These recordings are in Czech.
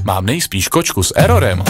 mám nejspíš kočku s errorem.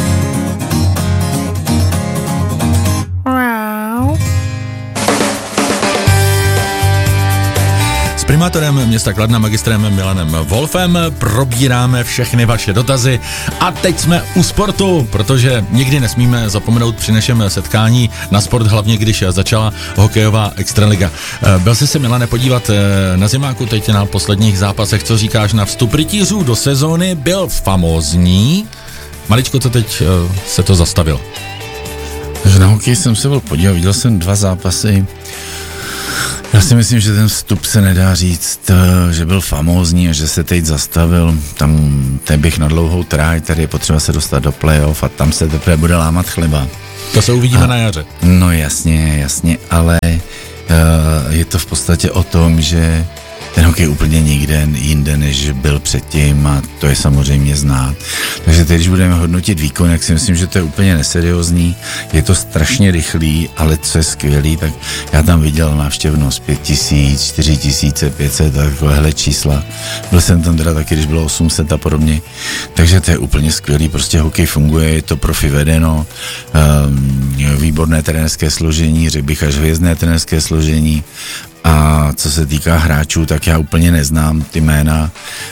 S primátorem města Kladna, magistrem Milanem Wolfem probíráme všechny vaše dotazy a teď jsme u sportu, protože nikdy nesmíme zapomenout při našem setkání na sport, hlavně když začala hokejová extraliga. Byl jsi se, Milane, podívat na zimáku teď na posledních zápasech, co říkáš na vstup rytířů do sezóny, byl famózní, maličko to teď se to zastavilo. Na hokej jsem se byl podívat, viděl jsem 2 zápasy. Já si myslím, že ten vstup se nedá říct, že byl famózní a že se teď zastavil. Tam ten běh na dlouhou tráť, tady je potřeba se dostat do playoff a tam se teprve bude lámat chleba. To se uvidíme na jaře. No jasně, ale je to v podstatě o tom, že ten hokej úplně nikde jinde, než byl předtím a to je samozřejmě znát. Takže teď, když budeme hodnotit výkon, jak si myslím, že to je úplně neseriózní, je to strašně rychlý, ale co je skvělý, tak já tam viděl návštěvnost 5000, 4500, takovéhle čísla. Byl jsem tam teda taky, když bylo 800 a podobně. Takže to je úplně skvělý, prostě hokej funguje, je to profi vedeno, výborné trenérské složení, řekl bych až hvězdné trenérské složení. A co se týká hráčů, tak já úplně neznám ty jména,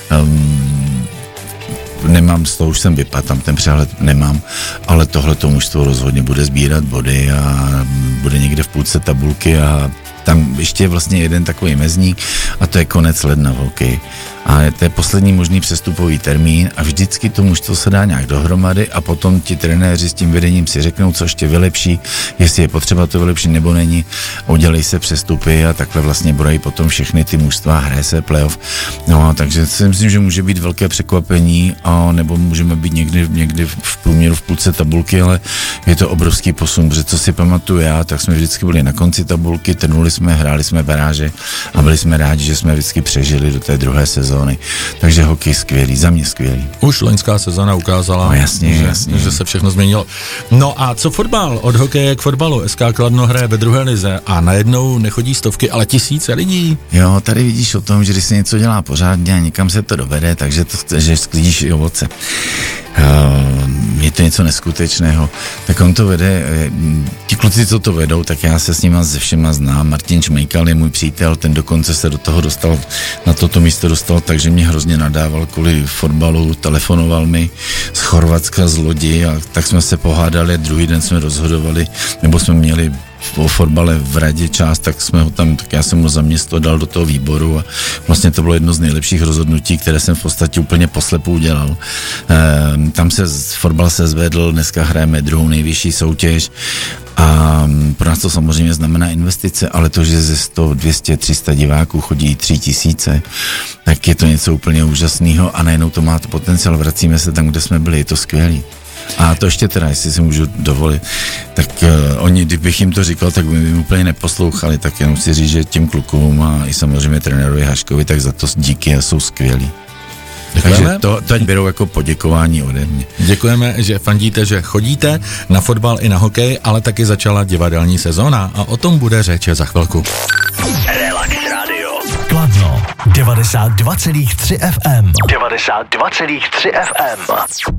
nemám, z toho už jsem vypadl, tam ten přehled nemám, ale tohleto mužstvo rozhodně bude sbírat body a bude někde v půlce tabulky a tam ještě je vlastně jeden takový mezník a to je konec ledna v hokeji. A to je poslední možný přestupový termín a vždycky to mužstvo se dá nějak dohromady a potom ti trenéři s tím vedením si řeknou, co ještě vylepší, jestli je potřeba to vylepšit nebo není, udělej se přestupy a takhle vlastně bodají potom všechny ty mužstva, hraje se playoff. No, takže si myslím, že může být velké překvapení a nebo můžeme být někdy v průměru v půlce tabulky, ale je to obrovský posun, protože co si pamatuju já, tak jsme vždycky byli na konci tabulky, trnuli jsme, hráli jsme baráže a byli jsme rádi, že jsme vždycky přežili do té druhé sezóny. Takže hokej skvělý, za mě skvělý. Už loňská sezóna ukázala, no, jasně. Že se všechno změnilo. No a co fotbal? Od hokeje k fotbalu. SK Kladno hraje ve druhé lize a najednou nechodí stovky, ale tisíce lidí. Jo, tady vidíš o tom, že když se něco dělá pořádně a někam se to dovede, takže že sklidíš i ovoce. Je to něco neskutečného. Tak on to vede, ti kluci, co to vedou, tak já se s nima ze všema znám. Martin Šmejkal je můj přítel, ten dokonce se do toho dostal, na toto místo dostal, takže mě hrozně nadával kvůli fotbalu, telefonoval mi z Chorvatska, z lodi a tak jsme se pohádali, druhý den jsme rozhodovali, nebo jsme měli o fotbale v radě část, tak já jsem ho za město dal do toho výboru a vlastně to bylo jedno z nejlepších rozhodnutí, které jsem v podstatě úplně poslepu udělal. Tam fotbal se zvedl, dneska hrajeme druhou nejvyšší soutěž a pro nás to samozřejmě znamená investice, ale to, že ze 100, 200, 300 diváků chodí 3000, tak je to něco úplně úžasného a najednou to má potenciál, vracíme se tam, kde jsme byli, je to skvělý. A to ještě teda, jestli si můžu dovolit, tak oni, kdybych jim to říkal, tak by mi úplně neposlouchali, tak jenom si říct, že těm klukům a i samozřejmě trenérovi Haškovi, tak za to díky a jsou skvělí. Děkujeme. Takže to ať berou jako poděkování ode mě. Děkujeme, že fandíte, že chodíte na fotbal i na hokej, ale taky začala divadelní sezóna a o tom bude řeč za chvilku. Relax Radio. Kladno 92,3 FM. 92,3 FM.